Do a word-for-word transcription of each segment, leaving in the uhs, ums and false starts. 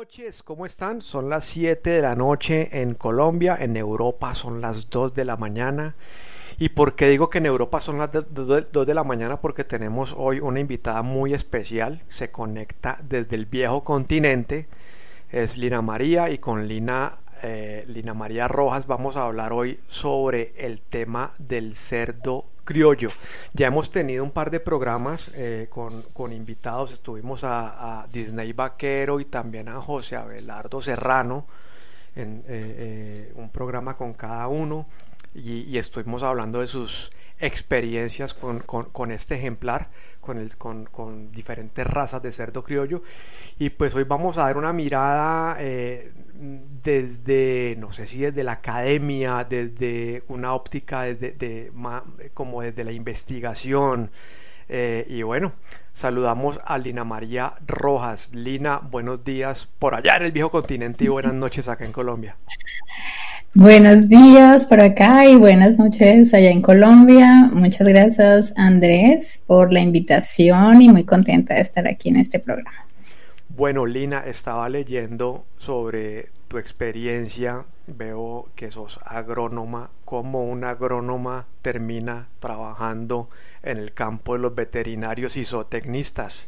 noches, ¿cómo están? Son las siete de la noche en Colombia, en Europa son las dos de la mañana. ¿Y por qué digo que en Europa son las dos de la mañana? Porque tenemos hoy una invitada muy especial, se conecta desde el viejo continente, es Lina María, y con Lina, eh, Lina María Rojas vamos a hablar hoy sobre el tema del cerdo criollo. Ya hemos tenido un par de programas eh, con, con invitados, estuvimos a, a Disney Vaquero y también a José Abelardo Serrano, en eh, eh, un programa con cada uno, y, y estuvimos hablando de sus experiencias con, con, con este ejemplar, con, el, con, con diferentes razas de cerdo criollo. Y pues hoy vamos a dar una mirada eh, desde, no sé si desde la academia, desde una óptica, desde de, como desde la investigación. Eh, y bueno, saludamos a Lina María Rojas. Lina, buenos días por allá en el viejo continente y buenas noches acá en Colombia. Buenos días por acá y buenas noches allá en Colombia. Muchas gracias, Andrés, por la invitación y muy contenta de estar aquí en este programa. Bueno, Lina, estaba leyendo sobre tu experiencia, veo que sos agrónoma. ¿Cómo una agrónoma termina trabajando en el campo de los veterinarios y zootecnistas?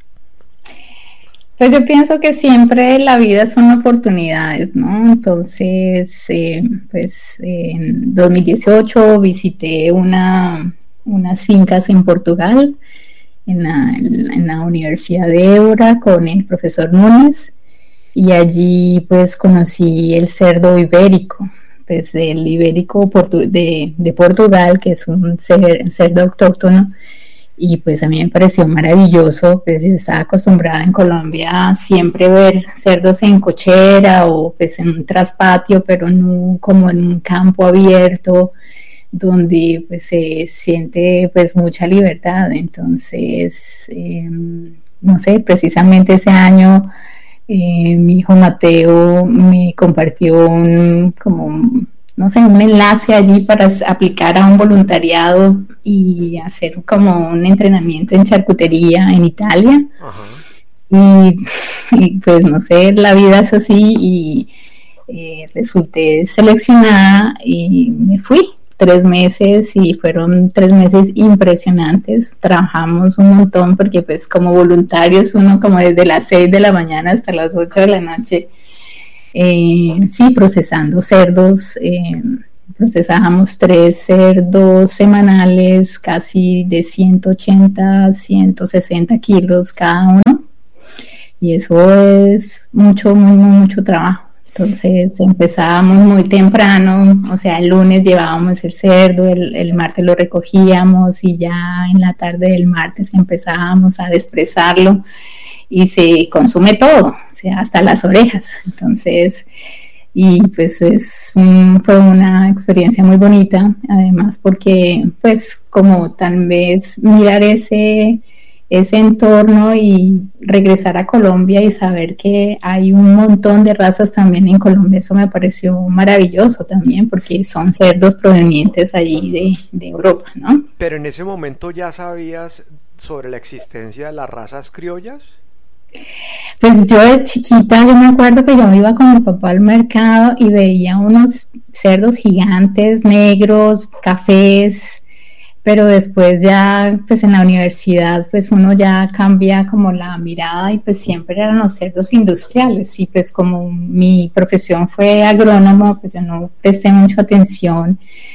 Pues yo pienso que siempre la vida son oportunidades, ¿no? Entonces, eh, pues en dos mil dieciocho visité una, unas fincas en Portugal, en la, en la Universidad de Évora con el profesor Núñez, y allí pues conocí el cerdo ibérico, pues el ibérico portu- de, de Portugal, que es un cer- cerdo autóctono. Y pues a mí me pareció maravilloso. Pues yo estaba acostumbrada en Colombia a siempre ver cerdos en cochera o pues en un traspatio, pero no como en un campo abierto donde pues se siente pues mucha libertad. Entonces, eh, no sé, precisamente ese año eh, mi hijo Mateo me compartió un como un, no sé, un enlace allí para aplicar a un voluntariado y hacer como un entrenamiento en charcutería en Italia. Y, y pues no sé, la vida es así y eh, resulté seleccionada y me fui tres meses y fueron tres meses impresionantes. Trabajamos un montón porque pues como voluntarios uno como desde las seis de la mañana hasta las ocho de la noche Eh, sí, procesando cerdos, eh, procesábamos tres cerdos semanales, casi de ciento ochenta, ciento sesenta kilos cada uno, y eso es mucho, muy, muy, mucho trabajo. Entonces empezábamos muy temprano, o sea, el lunes llevábamos el cerdo, el, el martes lo recogíamos y ya en la tarde del martes empezábamos a despresarlo y se consume todo, o sea, hasta las orejas. Entonces, y pues es un, fue una experiencia muy bonita, además porque pues como tal vez mirar ese, ese entorno y regresar a Colombia y saber que hay un montón de razas también en Colombia, eso me pareció maravilloso también, porque son cerdos provenientes allí de, de Europa, ¿no? Pero en ese momento ya sabías sobre la existencia de las razas criollas. Pues yo de chiquita, yo me acuerdo que yo iba con mi papá al mercado y veía unos cerdos gigantes, negros, cafés, pero después ya, pues en la universidad, pues uno ya cambia como la mirada y pues siempre eran los cerdos industriales, y pues como mi profesión fue agrónomo, pues yo no presté mucha atención,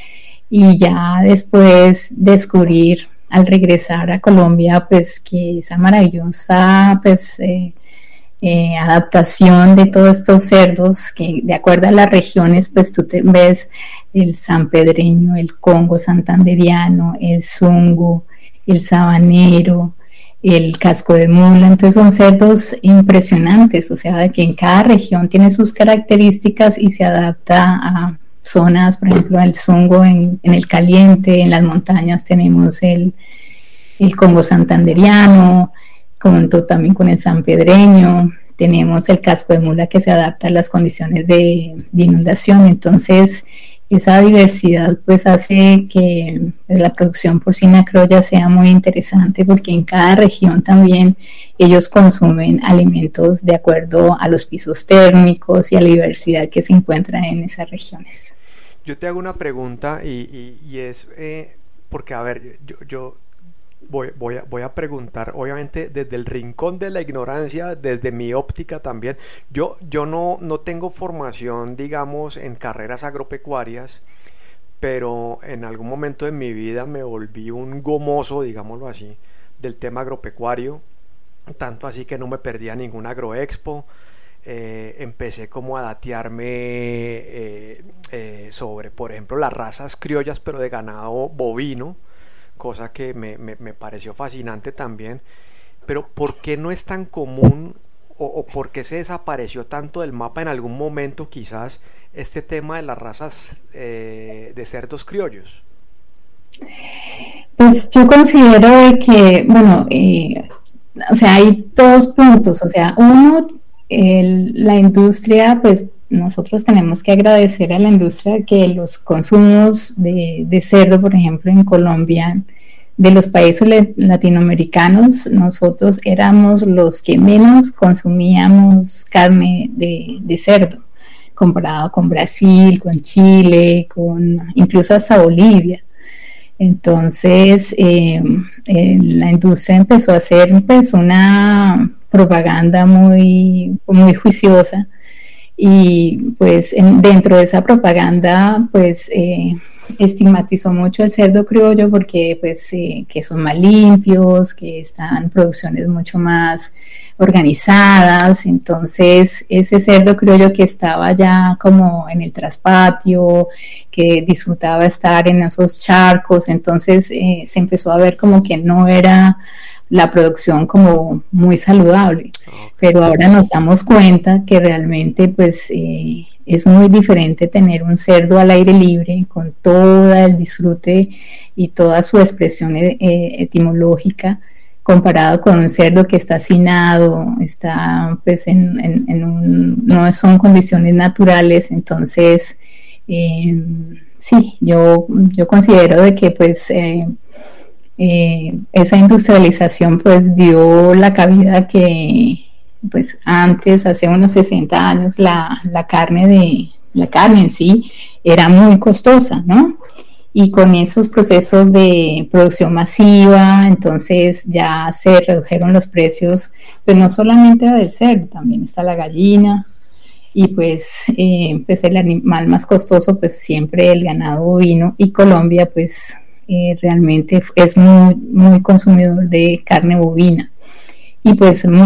y ya después descubrir al regresar a Colombia, pues que esa maravillosa pues eh, eh, adaptación de todos estos cerdos, que de acuerdo a las regiones, pues tú te ves el sanpedreño, el congo santanderiano, el zungo, el sabanero, el casco de mula. Entonces son cerdos impresionantes, o sea, de que en cada región tiene sus características y se adapta a zonas. Por ejemplo, el zungo en, en el caliente, en las montañas tenemos el, el congo santanderiano, junto también con el sanpedreño, tenemos el casco de mula que se adapta a las condiciones de, de inundación. Entonces, esa diversidad pues hace que pues, la producción porcina criolla sea muy interesante porque en cada región también ellos consumen alimentos de acuerdo a los pisos térmicos y a la diversidad que se encuentra en esas regiones. Yo te hago una pregunta y, y, y es, eh, porque a ver, yo, yo voy, voy, a, voy a preguntar, obviamente desde el rincón de la ignorancia, desde mi óptica también. Yo, yo no, no tengo formación, digamos, en carreras agropecuarias, pero en algún momento de mi vida me volví un gomoso, digámoslo así, del tema agropecuario, tanto así que no me perdía ningún agroexpo. Eh, empecé como a datearme eh, eh, sobre, por ejemplo, las razas criollas, pero de ganado bovino, cosa que me, me, me pareció fascinante también. Pero ¿por qué no es tan común o, o por qué se desapareció tanto del mapa en algún momento quizás este tema de las razas eh, de cerdos criollos? Pues yo considero que, bueno, eh, o sea, hay dos puntos, o sea, uno, el, la industria, pues nosotros tenemos que agradecer a la industria que los consumos de, de cerdo, por ejemplo, en Colombia, de los países latinoamericanos, nosotros éramos los que menos consumíamos carne de, de cerdo, comparado con Brasil, con Chile, con incluso hasta Bolivia. Entonces, eh, eh, la industria empezó a hacer pues una propaganda muy, muy juiciosa y pues en, dentro de esa propaganda pues eh, estigmatizó mucho el cerdo criollo porque pues eh, que son más limpios, que están producciones mucho más organizadas. Entonces ese cerdo criollo que estaba ya como en el traspatio, que disfrutaba estar en esos charcos, entonces eh, se empezó a ver como que no era la producción como muy saludable, pero ahora nos damos cuenta que realmente pues eh, es muy diferente tener un cerdo al aire libre con todo el disfrute y toda su expresión eh, etimológica comparado con un cerdo que está hacinado, está pues en, en, en un, no son condiciones naturales. Entonces eh, sí, yo, yo considero de que pues eh, eh, esa industrialización pues dio la cabida que pues antes, hace unos sesenta años, la, la carne de la carne en sí era muy costosa, ¿no? Y con esos procesos de producción masiva, entonces ya se redujeron los precios, pues no solamente del cerdo, también está la gallina, y pues, eh, pues el animal más costoso, pues siempre el ganado bovino, y Colombia, pues eh, realmente es muy, muy consumidor de carne bovina. Y pues